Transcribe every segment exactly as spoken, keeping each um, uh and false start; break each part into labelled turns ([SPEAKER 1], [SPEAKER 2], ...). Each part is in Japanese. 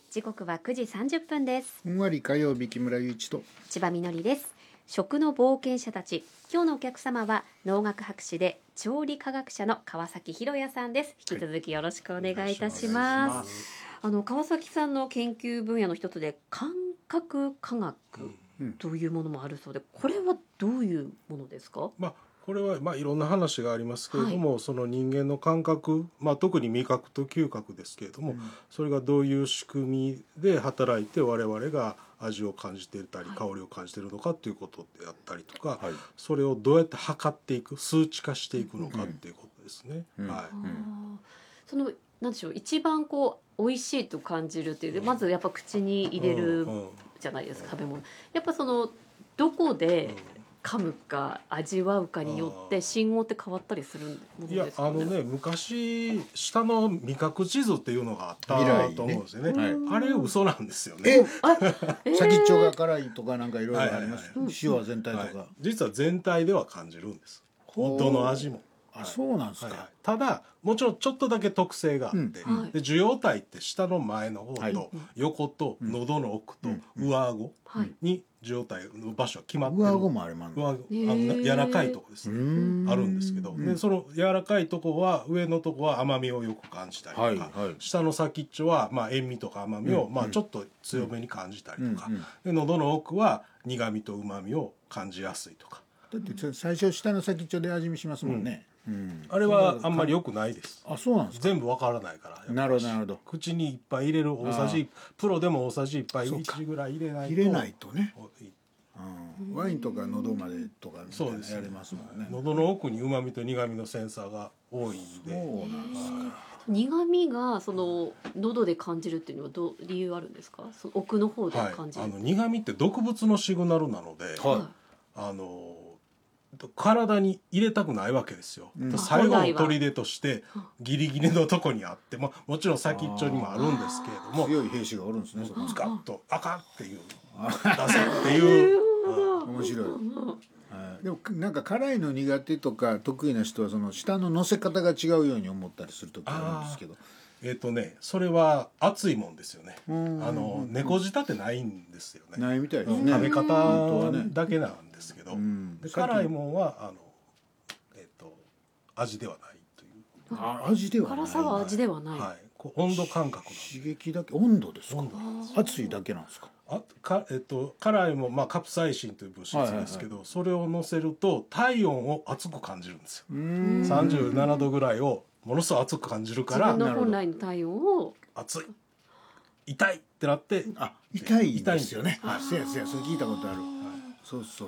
[SPEAKER 1] 時刻はくじさんじゅっぷんです。
[SPEAKER 2] ふんわり火曜日、木村祐一と
[SPEAKER 1] 千葉みのりです。食の冒険者たち、今日のお客様は農学博士で調理科学者の川崎博也さんです。引き続きよろしくお願いいたします。はい、あの川崎さんの研究分野の一つで感覚科学というものもあるそうで、これはどういうものですか？
[SPEAKER 3] まあこれはまあいろんな話がありますけれども、はい、その人間の感覚、まあ、特に味覚と嗅覚ですけれども、うん、それがどういう仕組みで働いて我々が味を感じていたり、はい、香りを感じているのかということであったりとか、はい、それをどうやって測っていく、数値化していくのかっていうことですね。うんはいうん、
[SPEAKER 1] そのなんでしょう、一番こう美味しいと感じるっていうで、まずやっぱ口に入れるじゃないですか、食べ物。やっぱそのどこで、うん噛むか味わうかによって信号って変わったりするものですかね。
[SPEAKER 3] いやあのね昔下の味覚地図っていうのがあったと思うんですよね。ねはい、あれ嘘なんですよね。
[SPEAKER 2] え先っちょが辛いとかなんかいろいろあります。はいはいはい、塩は全体とか、はい、
[SPEAKER 3] 実は全体では感じるんです。どの味も。
[SPEAKER 2] あ、そうなんですか。
[SPEAKER 3] はいはい、ただもちろんちょっとだけ特性があって、うん、で受容体って下の前の方と横と喉の奥と上顎に受容体の場所は決まってる。
[SPEAKER 2] 上顎もあれもあるの。
[SPEAKER 3] 上顎あの柔らかいとこですね。あるんですけど、でその柔らかいとこは上のとこは甘みをよく感じたりとか、はいはい、下の先っちょはまあ塩味とか甘みをまあちょっと強めに感じたりとか、で喉の奥は苦みと旨みを感じやすいとか。
[SPEAKER 2] だって最初下の先っちょで味見しますもんね。
[SPEAKER 3] うんうん、あれはあんまり良くないです。
[SPEAKER 2] あ、そうなんですか。
[SPEAKER 3] 全部わからないから。
[SPEAKER 2] なるほどなるほど。
[SPEAKER 3] 口にいっぱい入れる大さじ、プロでも大さじいっぱいいちぐらい入れないと。
[SPEAKER 2] 入れないとね。うん、ワインとか喉までとかみたいなやりますもんね。
[SPEAKER 3] 喉の奥に旨味と苦味のセンサーが多いんで。
[SPEAKER 2] そうなんですか。
[SPEAKER 1] 苦味がその喉で感じるっていうのはどう理由あるんですか？その奥の方で感じる。
[SPEAKER 3] はい、あの苦味って毒物のシグナルなので、はい、あの。体に入れたくないわけですよ、うん、最後の砦としてギリギリのとこにあって、まあ、もちろん先っちょにもあるんですけれども、
[SPEAKER 2] 強い兵士がおるんですね。そこ
[SPEAKER 3] スカッとあかんっていう出せっていう、
[SPEAKER 2] うん、面白い。でもなんか辛いの苦手とか得意な人はその下の乗せ方が違うように思ったりする時あるんですけど、
[SPEAKER 3] えーとね、それは熱いもんですよね。あの猫舌ってないんですよね。
[SPEAKER 2] ないみたいですね。
[SPEAKER 3] 食べ方だけなんですけど、うん、で辛いもんはあの、えーと味ではないという。
[SPEAKER 2] あ、味ではない。
[SPEAKER 1] 辛さは味ではない。
[SPEAKER 3] はい、こう温度感覚なんで。
[SPEAKER 2] 刺激だけ、温度ですか。熱いだけなんですか。
[SPEAKER 3] あかえっと、辛いも、まあ、カプサイシンという物質ですけど、はいはいはい、それを乗せると体温を熱く感じるんですよ。さんじゅうななどぐらいをものすごい熱く感じるから、
[SPEAKER 1] 自分の本来の体温を
[SPEAKER 3] 熱い痛いってなって、
[SPEAKER 2] あ、痛いですよね。あ、せやせや、それ聞いたことある。はい、そうそう。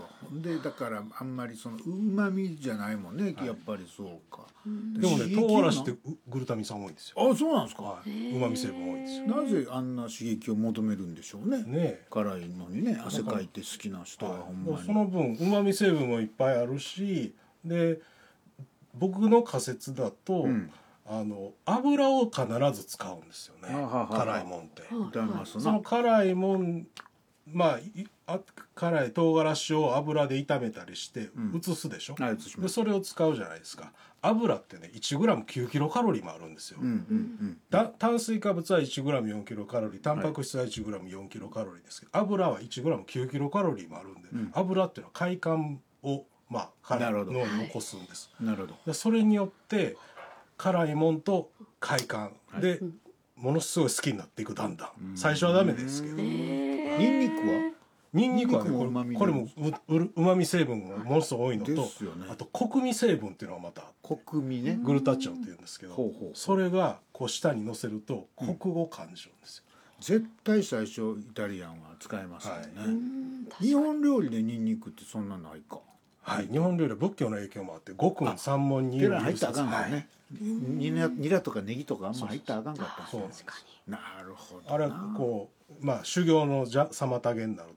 [SPEAKER 2] でだからあんまりその旨味じゃないもんね、はい、やっぱりそうか。
[SPEAKER 3] でもね、唐辛子ってグルタミン酸多いんですよ。
[SPEAKER 2] あ、そうなんですか。
[SPEAKER 3] はい、旨味成分多いんですよ。
[SPEAKER 2] なぜあんな刺激を求めるんでしょうね。ね、辛いのにね、汗かいて好きな人はほんまに。
[SPEAKER 3] その分旨味成分もいっぱいあるし、で僕の仮説だと、うん、あの油を必ず使うんですよね。ははは辛いもんって。はその辛いもん、まあ、あ辛い唐辛子を油で炒めたりして移すでしょ、うん、でそれを使うじゃないですか。油ってね いちグラムきゅうキロカロリーもあるんですよ、うんうんうん、だ炭水化物は いちグラムよんキロカロリー、タンパク質は いちグラムよんキロカロリーですけど、油は いちグラムきゅうキロカロリーもあるんで、うん、油っていうのは快感をまあ体の脳に起こすんです。
[SPEAKER 2] なるほど。
[SPEAKER 3] でそれによって辛いもんと快感で、はい、ものすごい好きになっていく。だんだん最初はダメですけど。ニ
[SPEAKER 2] ンニクは
[SPEAKER 3] ニンニクはね、これ、これもうまみ成分がものすごい多いのと、ね、あとコクミ成分っていうのがまた
[SPEAKER 2] コクミね、
[SPEAKER 3] グルタチオンっていうんですけど、ほうほうほう、それがこう舌に乗せるとコクを感じるんですよ、
[SPEAKER 2] うん、絶対最初イタリアンは使えますよね、はい、日本料理でニンニクってそんなないか。
[SPEAKER 3] はい、日本料理は仏教の影響もあって五訓三文に
[SPEAKER 2] 入ったらあかんからね、はい、ニラ、ニラとかネギとかあんま入ったらあかんかった。
[SPEAKER 3] そう
[SPEAKER 2] 確かに。なるほど。
[SPEAKER 3] あれはこうまあ修行のじゃ妨げになる